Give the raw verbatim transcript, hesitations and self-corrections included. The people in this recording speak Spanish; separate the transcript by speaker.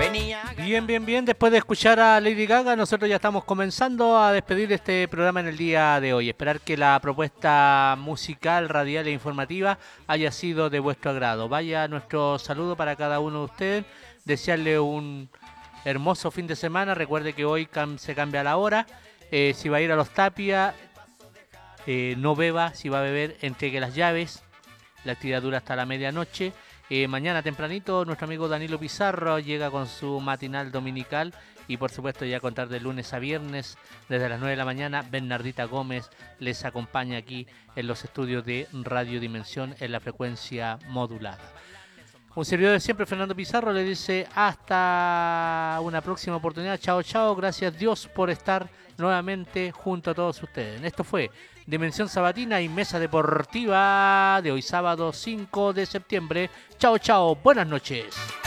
Speaker 1: Bien, bien, bien. Después de escuchar a Lady Gaga, nosotros ya estamos comenzando a despedir este programa en el día de hoy. Esperar que la propuesta musical, radial e informativa haya sido de vuestro agrado. Vaya nuestro saludo para cada uno de ustedes. Desearle un hermoso fin de semana. Recuerde que hoy cam- se cambia la hora. Eh, si va a ir a los Tapia, eh, no beba. Si va a beber, entregue las llaves. La actividad dura hasta la medianoche. Eh, mañana tempranito nuestro amigo Danilo Pizarro llega con su matinal dominical y por supuesto ya a contar de lunes a viernes desde las nueve de la mañana Bernardita Gómez les acompaña aquí en los estudios de Radio Dimensión en la frecuencia modulada. Un servidor de siempre, Fernando Pizarro, le dice hasta una próxima oportunidad. Chao, chao. Gracias Dios por estar nuevamente junto a todos ustedes. Esto fue Dimensión Sabatina y Mesa Deportiva de hoy sábado cinco de septiembre. Chao, chao. Buenas noches.